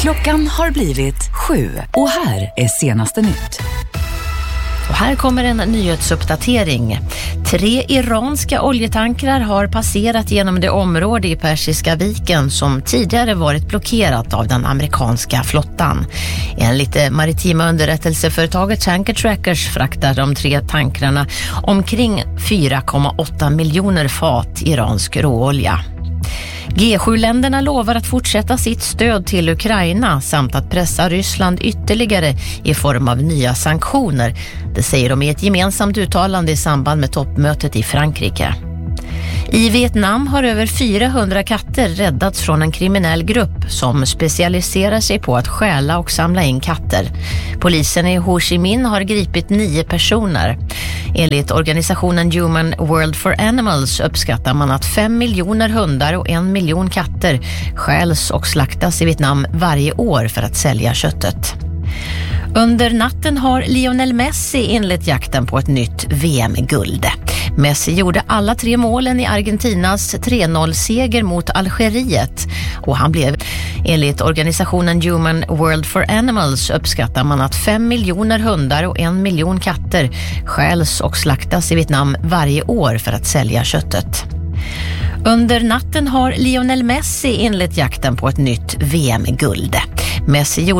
Klockan har blivit 7 och här är senaste nytt. Och här kommer en nyhetsuppdatering. 3 iranska oljetankrar har passerat genom det område i Persiska viken som tidigare varit blockerat av den amerikanska flottan. Enligt maritima underrättelseföretaget Tanker Trackers fraktar de 3 tankrarna omkring 4,8 miljoner fat iransk råolja. G7-länderna lovar att fortsätta sitt stöd till Ukraina samt att pressa Ryssland ytterligare i form av nya sanktioner. Det säger de i ett gemensamt uttalande i samband med toppmötet i Frankrike. I Vietnam har över 400 katter räddats från en kriminell grupp som specialiserar sig på att stjäla och samla in katter. Polisen i Ho Chi Minh har gripit 9 personer. Enligt organisationen Human World for Animals uppskattar man att 5 miljoner hundar och 1 miljon katter stjäls och slaktas i Vietnam varje år för att sälja köttet. Under natten har Lionel Messi inlett jakten på ett nytt VM-guld. Messi gjorde alla 3 målen i Argentinas 3-0-seger mot Algeriet och han blev, enligt organisationen Human World for Animals uppskattar man att 5 miljoner hundar och 1 miljon katter stjäls och slaktas i Vietnam varje år för att sälja köttet. Under natten har Lionel Messi inlett jakten på ett nytt VM-guld. Messi gjorde